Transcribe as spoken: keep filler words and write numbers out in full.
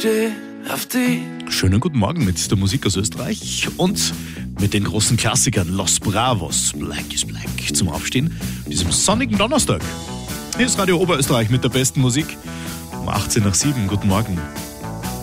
steh auf dich. Schönen guten Morgen mit der Musik aus Österreich und mit den großen Klassikern Los Bravos, Black is Black zum Aufstehen, diesem sonnigen Donnerstag. Hier ist Radio Oberösterreich mit der besten Musik um achtzehn nach sieben. Guten Morgen.